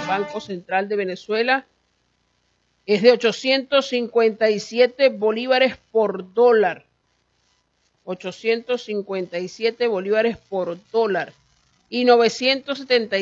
Banco Central de Venezuela es de 857 bolívares por dólar. 857 bolívares por dólar. Y 975